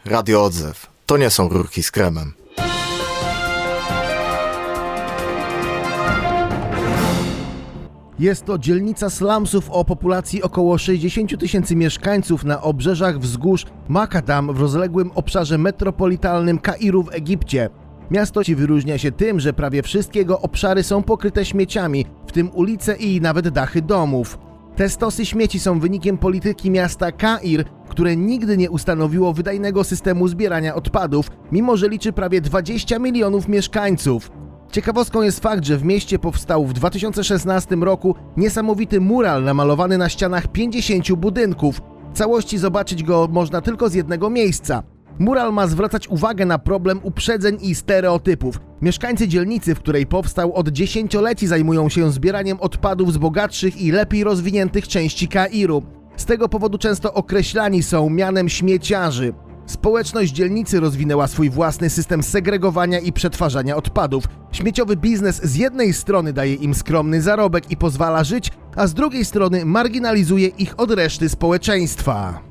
Radio Odzew. To nie są rurki z kremem. Jest to dzielnica slumsów o populacji około 60 000 mieszkańców na obrzeżach wzgórz Makadam w rozległym obszarze metropolitalnym Kairu w Egipcie. Miasto wyróżnia się tym, że prawie wszystkie jego obszary są pokryte śmieciami, w tym ulice i nawet dachy domów. Te stosy śmieci są wynikiem polityki miasta Kair, które nigdy nie ustanowiło wydajnego systemu zbierania odpadów, mimo że liczy prawie 20 milionów mieszkańców. Ciekawostką jest fakt, że w mieście powstał w 2016 roku niesamowity mural namalowany na ścianach 50 budynków. W całości zobaczyć go można tylko z jednego miejsca. Mural ma zwracać uwagę na problem uprzedzeń i stereotypów. Mieszkańcy dzielnicy, w której powstał, od dziesięcioleci zajmują się zbieraniem odpadów z bogatszych i lepiej rozwiniętych części Kairu. Z tego powodu często określani są mianem śmieciarzy. Społeczność dzielnicy rozwinęła swój własny system segregowania i przetwarzania odpadów. Śmieciowy biznes z jednej strony daje im skromny zarobek i pozwala żyć, a z drugiej strony marginalizuje ich od reszty społeczeństwa.